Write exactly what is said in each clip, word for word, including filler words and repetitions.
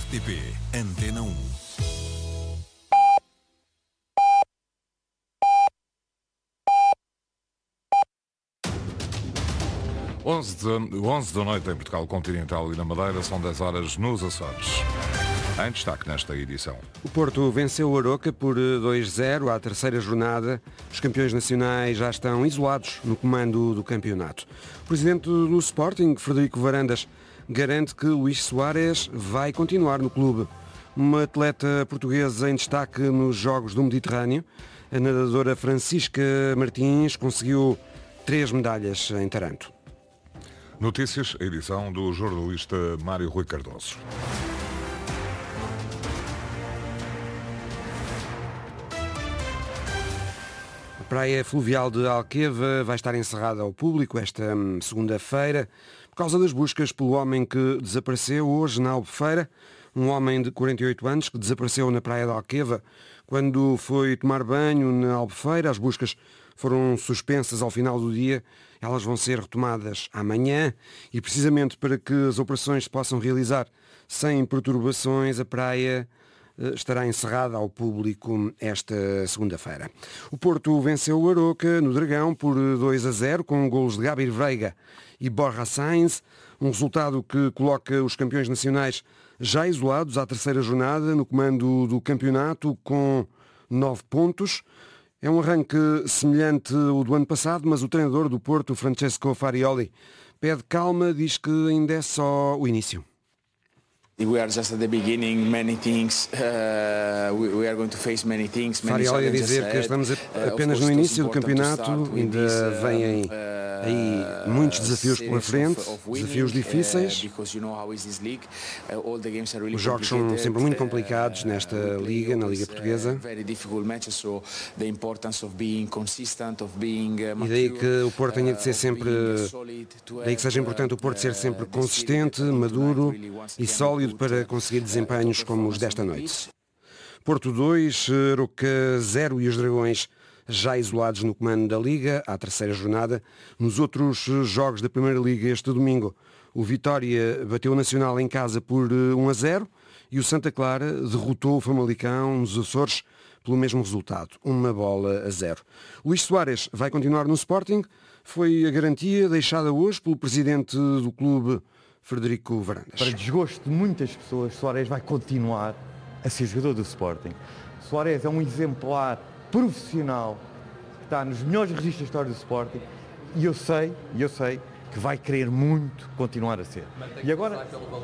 T P Antena um. onze da noite em Portugal Continental e na Madeira, são dez horas nos Açores. Em destaque nesta edição. O Porto venceu o Aroca por dois a zero à terceira jornada. Os campeões nacionais já estão isolados no comando do campeonato. O presidente do Sporting, Frederico Varandas, garante que Luís Soares vai continuar no clube. Uma atleta portuguesa em destaque nos Jogos do Mediterrâneo, a nadadora Francisca Martins, conseguiu três medalhas em Taranto. Notícias, a edição do jornalista Mário Rui Cardoso. A praia fluvial de Alqueva vai estar encerrada ao público esta segunda-feira por causa das buscas pelo homem que desapareceu hoje na Albufeira. Um homem de quarenta e oito anos que desapareceu na praia de Alqueva quando foi tomar banho na Albufeira. As buscas foram suspensas ao final do dia. Elas vão ser retomadas amanhã e, precisamente para que as operações se possam realizar sem perturbações, a praia estará encerrada ao público esta segunda-feira. O Porto venceu o Aroca no Dragão por dois a zero com golos de Gabi Veiga e Borja Sainz, um resultado que coloca os campeões nacionais já isolados à terceira jornada no comando do campeonato com nove pontos. É um arranque semelhante ao do ano passado, mas o treinador do Porto, Francesco Farioli, pede calma, diz que ainda é só o início. We are just at the beginning, many things, uh, we, we are going to face many things. Farioli a dizer que estamos apenas no início do campeonato, ainda vêm aí muitos desafios pela frente, desafios difíceis. Os jogos são sempre muito complicados nesta liga, na Liga Portuguesa. E daí que o Porto tenha de ser sempre, daí que seja importante o Porto ser sempre consistente, maduro e sólido para conseguir desempenhos como os desta noite. Porto dois, Aroca zero e os Dragões já isolados no comando da Liga, à terceira jornada. Nos outros jogos da Primeira Liga este domingo, o Vitória bateu o Nacional em casa por um a zero e o Santa Clara derrotou o Famalicão nos Açores pelo mesmo resultado, uma bola a zero. Luís Soares vai continuar no Sporting, foi a garantia deixada hoje pelo presidente do clube, Frederico Varandas. Para desgosto de muitas pessoas, Soares vai continuar a ser jogador do Sporting. Soares é um exemplar profissional que está nos melhores registros da história do Sporting e eu sei, eu sei que vai querer muito continuar a ser. E agora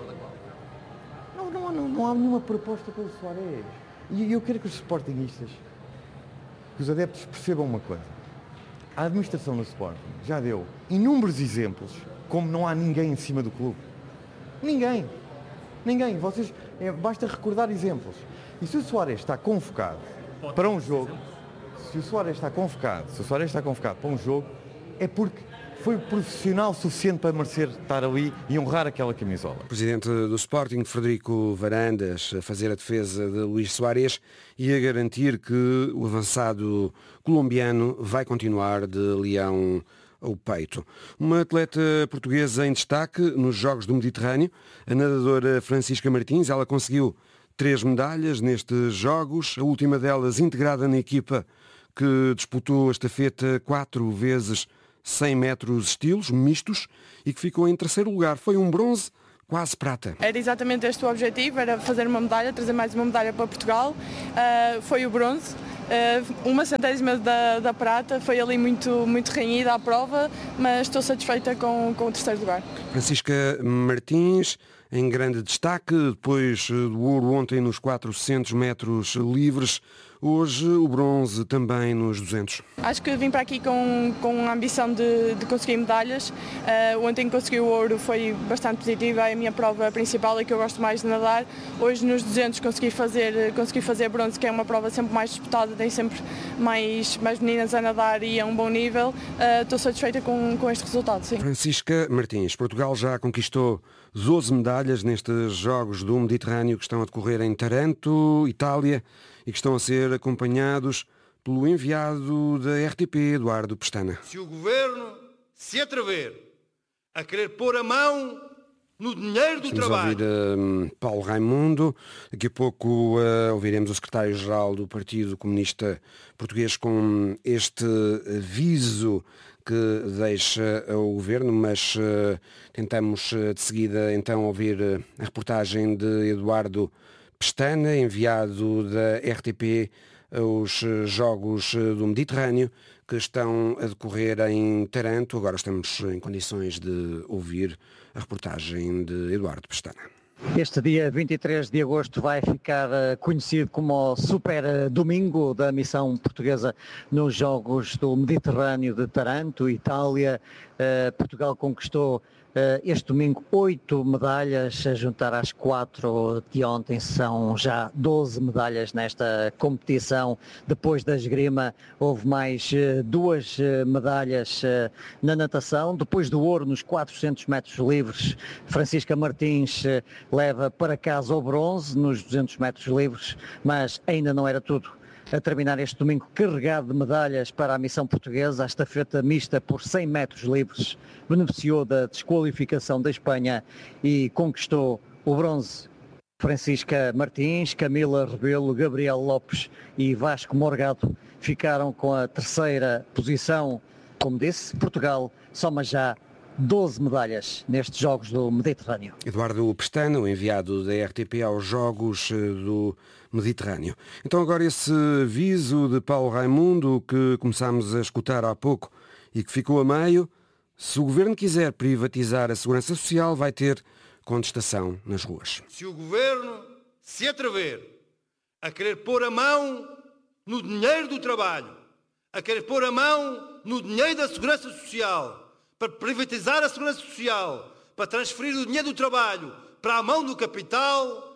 não, não, não, não há nenhuma proposta pelo Soares. E eu quero que os sportinguistas, que os adeptos percebam uma coisa. A administração do Sporting já deu inúmeros exemplos como não há ninguém em cima do clube. Ninguém. Ninguém. Vocês, é, basta recordar exemplos. E se o Soares está convocado para um jogo, se o Soares está convocado, se o Soares está convocado para um jogo, é porque foi profissional suficiente para merecer estar ali e honrar aquela camisola. O presidente do Sporting, Frederico Varandas, a fazer a defesa de Luís Soares e a garantir que o avançado colombiano vai continuar de leão ao peito. Uma atleta portuguesa em destaque nos Jogos do Mediterrâneo, a nadadora Francisca Martins. Ela conseguiu três medalhas nestes Jogos, a última delas integrada na equipa que disputou a estafeta quatro vezes cem metros estilos, mistos, e que ficou em terceiro lugar. Foi um bronze, quase prata. Era exatamente este o objetivo, era fazer uma medalha, trazer mais uma medalha para Portugal. Uh, foi o bronze. Uh, uma centésima da, da prata, foi ali muito, muito renhida a prova, mas estou satisfeita com, com o terceiro lugar. Francisca Martins, em grande destaque, depois do ouro ontem nos quatrocentos metros livres, hoje o bronze também nos duzentos. Acho que vim para aqui com, com a ambição de, de conseguir medalhas. Uh, ontem consegui o ouro, foi bastante positiva, é a minha prova principal, é que eu gosto mais de nadar. Hoje nos duzentos consegui fazer, consegui fazer bronze, que é uma prova sempre mais disputada, tem sempre mais, mais meninas a nadar e a um bom nível. Uh, estou satisfeita com, com este resultado, sim. Francisca Martins, Portugal já conquistou doze medalhas nestes Jogos do Mediterrâneo que estão a decorrer em Taranto, Itália, e que estão a ser acompanhados pelo enviado da R T P, Eduardo Pestana. Se o Governo se atrever a querer pôr a mão no dinheiro do Vamos trabalho. ouvir uh, Paulo Raimundo. Daqui a pouco uh, ouviremos o secretário-geral do Partido Comunista Português com este aviso que deixa o Governo, mas uh, tentamos uh, de seguida então ouvir uh, a reportagem de Eduardo Pestana, enviado da R T P aos Jogos do Mediterrâneo, que estão a decorrer em Taranto. Agora estamos em condições de ouvir a reportagem de Eduardo Pestana. Este dia vinte e três de agosto vai ficar conhecido como o Super Domingo da missão portuguesa nos Jogos do Mediterrâneo de Taranto, Itália. Portugal conquistou este domingo oito medalhas, a juntar às quatro de ontem. São já doze medalhas nesta competição. Depois da esgrima houve mais duas medalhas na natação. Depois do ouro nos quatrocentos metros livres, Francisca Martins leva para casa o bronze nos duzentos metros livres, mas ainda não era tudo. A terminar este domingo carregado de medalhas para a missão portuguesa, a estafeta mista por cem metros livres beneficiou da desqualificação da Espanha e conquistou o bronze. Francisca Martins, Camila Rebelo, Gabriel Lopes e Vasco Morgado ficaram com a terceira posição. Como disse, Portugal soma já doze medalhas nestes Jogos do Mediterrâneo. Eduardo Pestana, o enviado da R T P aos Jogos do Mediterrâneo. Então agora esse aviso de Paulo Raimundo que começámos a escutar há pouco e que ficou a meio. Se o Governo quiser privatizar a Segurança Social, vai ter contestação nas ruas. Se o Governo se atrever a querer pôr a mão no dinheiro do trabalho, a querer pôr a mão no dinheiro da Segurança Social, para privatizar a Segurança Social, para transferir o dinheiro do trabalho para a mão do capital,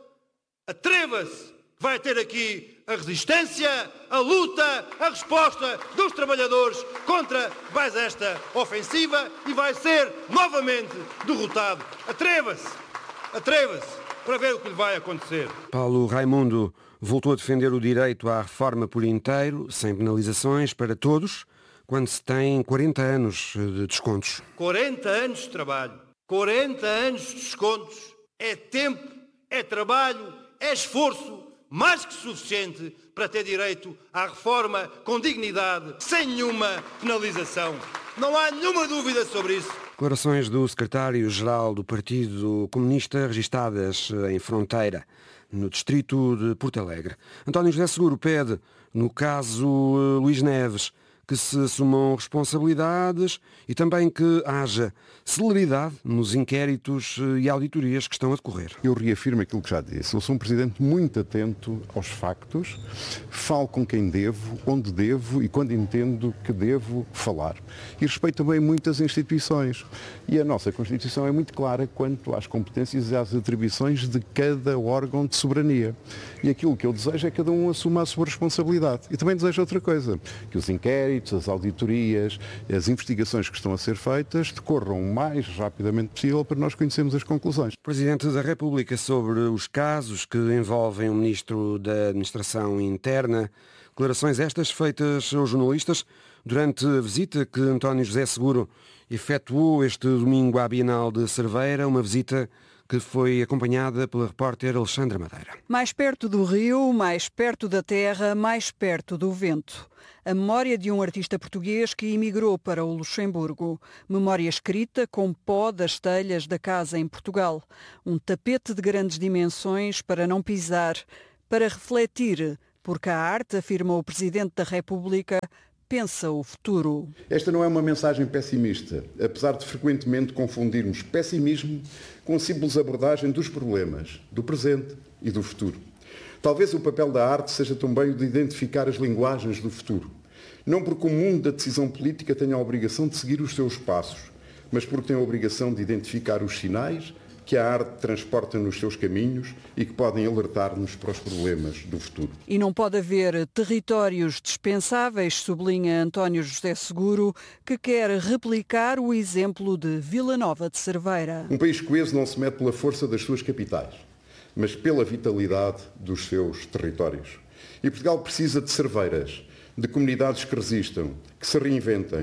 atreva-se. Vai ter aqui a resistência, a luta, a resposta dos trabalhadores contra mais esta ofensiva e vai ser novamente derrotado. Atreva-se, atreva-se para ver o que lhe vai acontecer. Paulo Raimundo voltou a defender o direito à reforma por inteiro, sem penalizações para todos, quando se tem quarenta anos de descontos. quarenta anos de trabalho, quarenta anos de descontos, é tempo, é trabalho, é esforço, mais que suficiente para ter direito à reforma com dignidade, sem nenhuma penalização. Não há nenhuma dúvida sobre isso. Declarações do secretário-geral do Partido Comunista registadas em Fronteira, no distrito de Porto Alegre. António José Seguro pede, no caso Luís Neves, que se assumam responsabilidades e também que haja celeridade nos inquéritos e auditorias que estão a decorrer. Eu reafirmo aquilo que já disse. Eu sou um presidente muito atento aos factos, falo com quem devo, onde devo e quando entendo que devo falar. E respeito também muitas instituições. E a nossa Constituição é muito clara quanto às competências e às atribuições de cada órgão de soberania. E aquilo que eu desejo é que cada um assuma a sua responsabilidade. E também desejo outra coisa, que os inquéritos, as auditorias, as investigações que estão a ser feitas decorram o mais rapidamente possível para nós conhecermos as conclusões. Presidente da República sobre os casos que envolvem o Ministro da Administração Interna. Declarações estas feitas aos jornalistas durante a visita que António José Seguro efetuou este domingo à Bienal de Cerveira, uma visita que foi acompanhada pela repórter Alexandra Madeira. Mais perto do rio, mais perto da terra, mais perto do vento. A memória de um artista português que emigrou para o Luxemburgo. Memória escrita com pó das telhas da casa em Portugal. Um tapete de grandes dimensões para não pisar, para refletir, porque a arte, afirma o Presidente da República, pensa o futuro. Esta não é uma mensagem pessimista, apesar de frequentemente confundirmos pessimismo com a simples abordagem dos problemas, do presente e do futuro. Talvez o papel da arte seja também o de identificar as linguagens do futuro. Não porque o mundo da decisão política tenha a obrigação de seguir os seus passos, mas porque tem a obrigação de identificar os sinais que a arte transporta nos seus caminhos e que podem alertar-nos para os problemas do futuro. E não pode haver territórios dispensáveis, sublinha António José Seguro, que quer replicar o exemplo de Vila Nova de Cerveira. Um país coeso não se mete pela força das suas capitais, mas pela vitalidade dos seus territórios. E Portugal precisa de cerveiras, de comunidades que resistam, que se reinventem,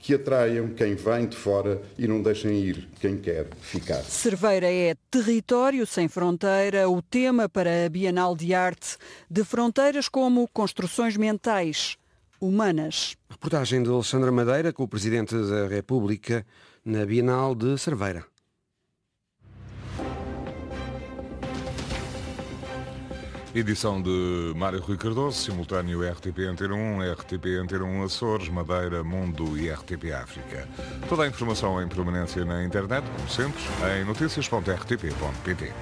que atraiam quem vem de fora e não deixem ir quem quer ficar. Cerveira é território sem fronteira, o tema para a Bienal de Arte, de fronteiras como construções mentais, humanas. Reportagem de Alexandra Madeira com o Presidente da República na Bienal de Cerveira. Edição de Mário Rui Cardoso, simultâneo R T P Antena um, R T P Antena um Açores, Madeira, Mundo e R T P África. Toda a informação em permanência na internet, como sempre, em notícias ponto r t p ponto p t.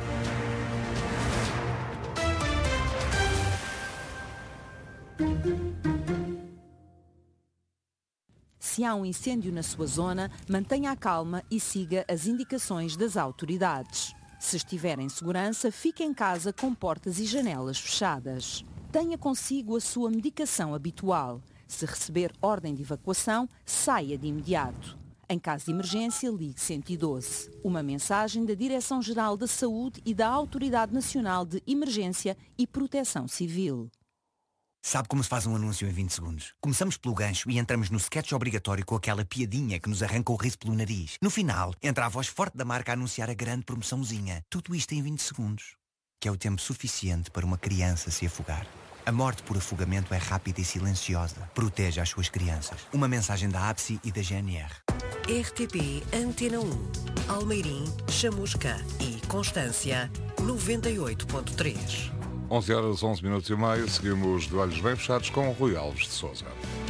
Se há um incêndio na sua zona, mantenha a calma e siga as indicações das autoridades. Se estiver em segurança, fique em casa com portas e janelas fechadas. Tenha consigo a sua medicação habitual. Se receber ordem de evacuação, saia de imediato. Em caso de emergência, ligue cento e doze. Uma mensagem da Direção-Geral da Saúde e da Autoridade Nacional de Emergência e Proteção Civil. Sabe como se faz um anúncio em vinte segundos? Começamos pelo gancho e entramos no sketch obrigatório com aquela piadinha que nos arranca o riso pelo nariz. No final, entra a voz forte da marca a anunciar a grande promoçãozinha. Tudo isto em vinte segundos. Que é o tempo suficiente para uma criança se afogar. A morte por afogamento é rápida e silenciosa. Proteja as suas crianças. Uma mensagem da A B S I e da G N R. R T P Antena um. Almeirim, Chamusca e Constância, noventa e oito ponto três. onze horas, onze minutos e meio, seguimos de olhos bem fechados com o Rui Alves de Sousa.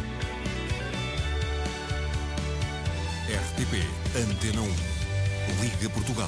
R T P Antena um. Liga Portugal.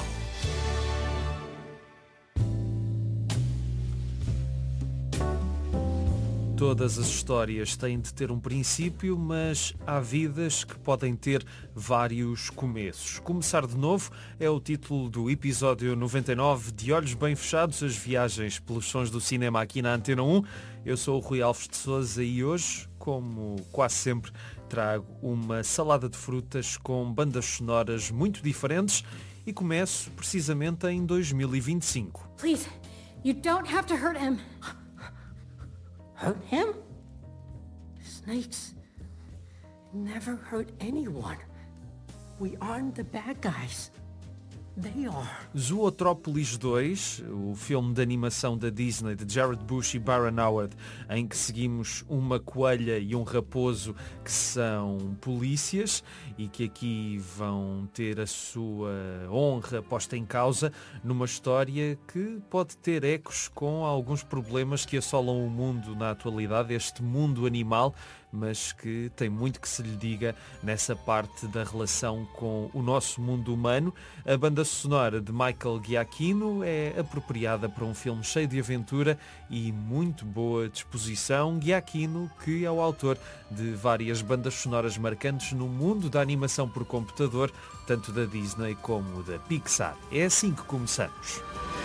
Todas as histórias têm de ter um princípio, mas há vidas que podem ter vários começos. Começar de novo é o título do episódio noventa e nove de Olhos Bem Fechados, as viagens pelos sons do cinema aqui na Antena um. Eu sou o Rui Alves de Sousa e hoje, como quase sempre, trago uma salada de frutas com bandas sonoras muito diferentes e começo precisamente em dois mil e vinte e cinco. Please, you don't have to hurt him. Hurt him? Snakes never hurt anyone. We aren't the bad guys. They are. Zootrópolis dois, o filme de animação da Disney de Jared Bush e Byron Howard, em que seguimos uma coelha e um raposo que são polícias e que aqui vão ter a sua honra posta em causa numa história que pode ter ecos com alguns problemas que assolam o mundo na atualidade, este mundo animal, mas que tem muito que se lhe diga nessa parte da relação com o nosso mundo humano. A banda sonora de Michael Giacchino é apropriada para um filme cheio de aventura e muito boa disposição. Giacchino, que é o autor de várias bandas sonoras marcantes no mundo da animação por computador, tanto da Disney como da Pixar. É assim que começamos.